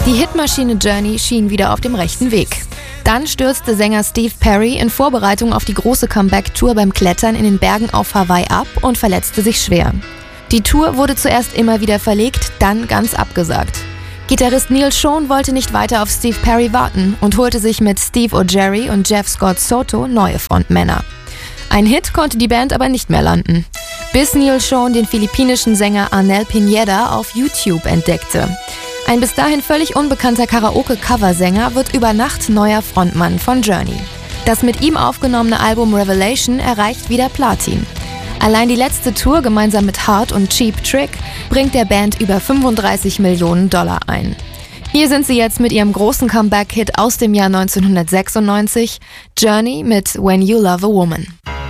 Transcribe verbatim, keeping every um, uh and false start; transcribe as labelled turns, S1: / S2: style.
S1: Die Hitmaschine Journey schien wieder auf dem rechten Weg. Dann stürzte Sänger Steve Perry in Vorbereitung auf die große Comeback-Tour beim Klettern in den Bergen auf Hawaii ab und verletzte sich schwer. Die Tour wurde zuerst immer wieder verlegt, dann ganz abgesagt. Gitarrist Neal Schon wollte nicht weiter auf Steve Perry warten und holte sich mit Steve O'Jerry und Jeff Scott Soto neue Frontmänner. Ein Hit konnte die Band aber nicht mehr landen, bis Neal Schon den philippinischen Sänger Arnel Pineda auf YouTube entdeckte. Ein bis dahin völlig unbekannter Karaoke-Coversänger wird über Nacht neuer Frontmann von Journey. Das mit ihm aufgenommene Album Revelation erreicht wieder Platin. Allein die letzte Tour gemeinsam mit Hart und Cheap Trick bringt der Band über fünfunddreißig Millionen Dollar ein. Hier sind sie jetzt mit ihrem großen Comeback-Hit aus dem Jahr neunzehnhundertsechsundneunzig, Journey mit When You Love a Woman.